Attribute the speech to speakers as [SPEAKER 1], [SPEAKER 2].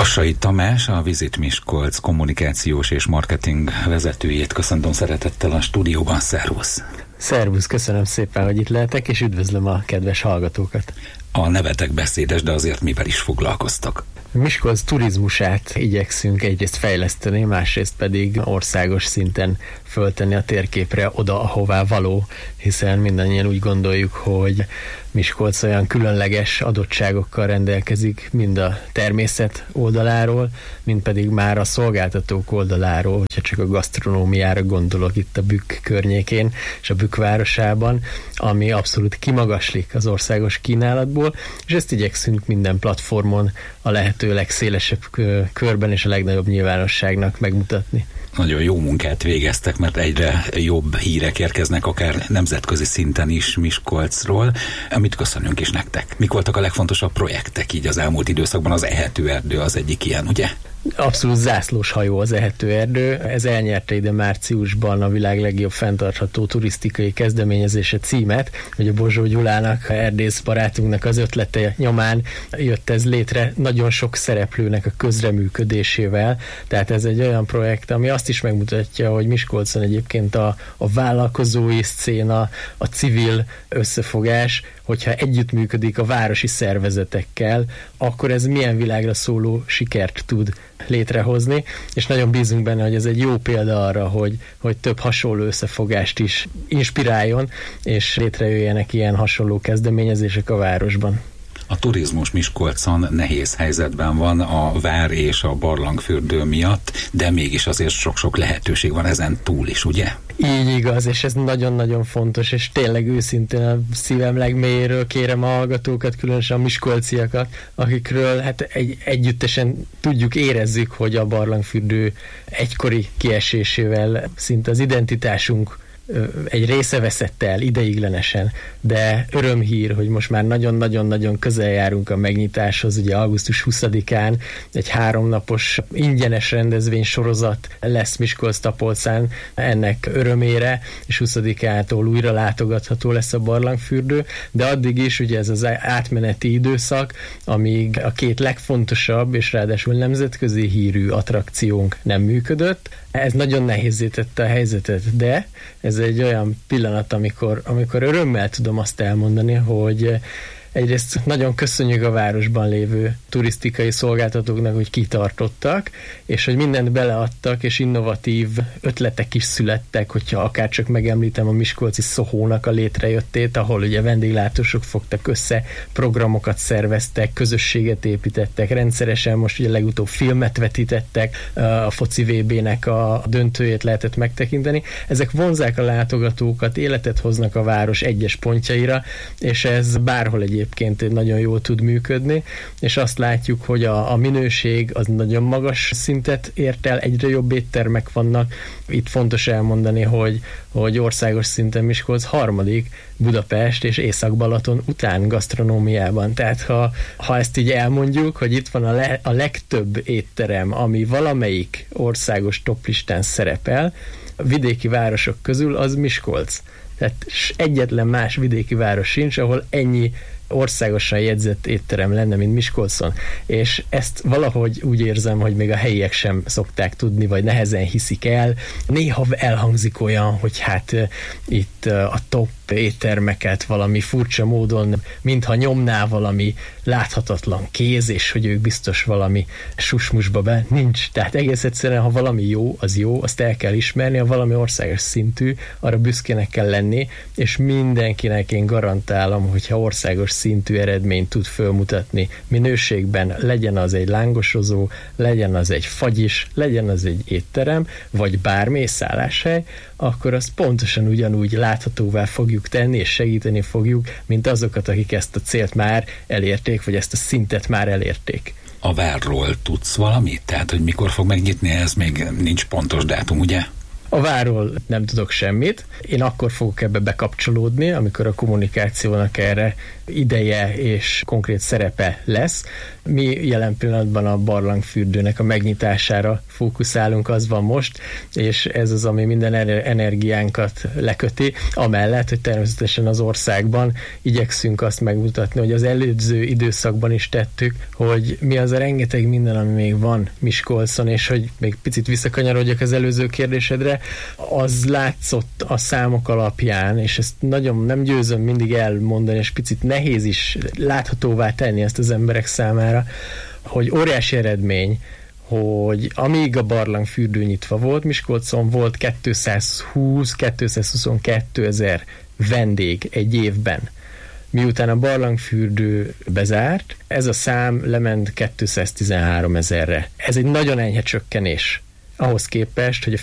[SPEAKER 1] Kassai Tamás, a Visit Miskolc kommunikációs és marketing vezetőjét köszöntöm szeretettel a stúdióban. Szervusz!
[SPEAKER 2] Szervusz, köszönöm szépen, hogy itt lehetek, és üdvözlöm a kedves hallgatókat!
[SPEAKER 1] A nevetek beszédes, de azért mivel is foglalkoztak?
[SPEAKER 2] Miskolc turizmusát igyekszünk egyrészt fejleszteni, másrészt pedig országos szinten föltenni a térképre oda, ahová való, hiszen mindannyian úgy gondoljuk, hogy Miskolc olyan különleges adottságokkal rendelkezik, mind a természet oldaláról, mind pedig már a szolgáltatók oldaláról, hogyha csak a gasztronómiára gondolok itt a Bükk környékén és a Bükk városában, ami abszolút kimagaslik az országos kínálatból, és ezt igyekszünk minden platformon a lehető legszélesebb körben és a legnagyobb nyilvánosságnak megmutatni.
[SPEAKER 1] Nagyon jó munkát végeztek, mert egyre jobb hírek érkeznek, akár nemzetközi szinten is Miskolcról, amit köszönünk is nektek. Mik voltak a legfontosabb projektek így az elmúlt időszakban? Az Ehető erdő az egyik ilyen, ugye?
[SPEAKER 2] Abszolút zászlós hajó az Ehető erdő. Ez elnyerte ide márciusban a világ legjobb fenntartható turisztikai kezdeményezése címet, hogy a Bozsó Gyulának, erdész barátunknak az ötlete nyomán jött ez létre nagyon sok szereplőnek a közreműködésével. Tehát ez egy olyan projekt, ami azt is megmutatja, hogy Miskolcon egyébként a vállalkozói szcéna, a civil összefogás, hogyha együttműködik a városi szervezetekkel, akkor ez milyen világra szóló sikert tud létrehozni, és nagyon bízunk benne, hogy ez egy jó példa arra, hogy több hasonló összefogást is inspiráljon, és létrejöjjenek ilyen hasonló kezdeményezések a városban.
[SPEAKER 1] A turizmus Miskolcon nehéz helyzetben van a vár és a barlangfürdő miatt, de mégis azért sok-sok lehetőség van ezen túl is, ugye?
[SPEAKER 2] Így igaz, és ez nagyon-nagyon fontos, és tényleg őszintén a szívem legmélyéről kérem a hallgatókat, különösen a miskolciakat, akikről hát együttesen tudjuk, érezzük, hogy a barlangfürdő egykori kiesésével szinte az identitásunk egy része veszett el ideiglenesen, de örömhír, hogy most már nagyon-nagyon-nagyon közel járunk a megnyitáshoz. Ugye augusztus 20-án egy 3 napos ingyenes rendezvény sorozat lesz Miskolc-Tapolcán ennek örömére, és 20-ától újra látogatható lesz a barlangfürdő, de addig is ugye ez az átmeneti időszak, amíg a 2 legfontosabb és ráadásul nemzetközi hírű attrakciónk nem működött. Ez nagyon nehézzé tette a helyzetet, de ez egy olyan pillanat, amikor örömmel tudom azt elmondani, hogy egyrészt nagyon köszönjük a városban lévő turisztikai szolgáltatóknak, hogy kitartottak, és hogy mindent beleadtak, és innovatív ötletek is születtek, hogyha akár csak megemlítem a miskolci Sohónak a létrejöttét, ahol ugye vendéglátósok fogtak össze, programokat szerveztek, közösséget építettek, rendszeresen most ugye legutóbb filmet vetítettek, a foci VB-nek a döntőjét lehetett megtekinteni. Ezek vonzzák a látogatókat, életet hoznak a város egyes pontjaira, és ez bárhol egyébként nagyon jól tud működni, és azt látjuk, hogy a minőség az nagyon magas szintet ért el, egyre jobb éttermek vannak. Itt fontos elmondani, hogy országos szinten Miskolc 3. Budapest és Észak-Balaton után gasztronómiában. Tehát ha ezt így elmondjuk, hogy itt van a legtöbb étterem, ami valamelyik országos toplistán szerepel, a vidéki városok közül az Miskolc. Tehát egyetlen más vidéki város sincs, ahol ennyi országosan jegyzett étterem lenne, mint Miskolcon. És ezt valahogy úgy érzem, hogy még a helyiek sem szokták tudni, vagy nehezen hiszik el. Néha elhangzik olyan, hogy hát itt a top éttermeket valami furcsa módon, mintha nyomná valami láthatatlan kéz, és hogy ők biztos valami susmusba be. Nincs. Tehát egész egyszerűen, ha valami jó, az jó, azt el kell ismerni, ha valami országos szintű, arra büszkének kell lenni, és mindenkinek én garantálom, hogyha országos szintű eredményt tud fölmutatni minőségben, legyen az egy lángosozó, legyen az egy fagyis, legyen az egy étterem, vagy bármely szálláshely, akkor azt pontosan ugyanúgy láthatóvá fogjuk tenni, és segíteni fogjuk, mint azokat, akik ezt a célt már elérték, vagy ezt a szintet már elérték.
[SPEAKER 1] A várról tudsz valamit? Tehát, hogy mikor fog megnyitni, ez még nincs pontos dátum, ugye?
[SPEAKER 2] A várról nem tudok semmit. Én akkor fogok ebbe bekapcsolódni, amikor a kommunikációnak erre ideje és konkrét szerepe lesz. Mi jelen pillanatban a barlangfürdőnek a megnyitására fókuszálunk, az van most, és ez az, ami minden energiánkat leköti, amellett, hogy természetesen az országban igyekszünk azt megmutatni, hogy az előző időszakban is tettük, hogy mi az a rengeteg minden, ami még van Miskolcon, és hogy még picit visszakanyarodjak az előző kérdésedre, az látszott a számok alapján, és ezt nagyon nem győzöm mindig elmondani, és picit nehéz is láthatóvá tenni ezt az emberek számára, hogy óriási eredmény, hogy amíg a barlangfürdő nyitva volt, Miskolcon volt 220-222 ezer vendég egy évben. Miután a barlangfürdő bezárt, ez a szám lement 213 ezerre. Ez egy nagyon enyhe csökkenés ahhoz képest, hogy a